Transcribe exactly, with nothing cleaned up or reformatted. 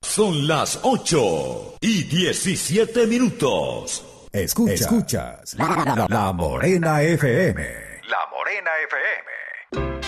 Son las ocho y diecisiete minutos. Escucha, escuchas La, la, la Morena F M. La Morena F M.